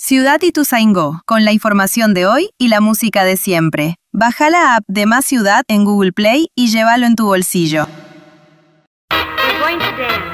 Ciudad Ituzaingó, con la información de hoy y la música de siempre. Baja la app de Más Ciudad en Google Play y llévalo en tu bolsillo. We're going to dance.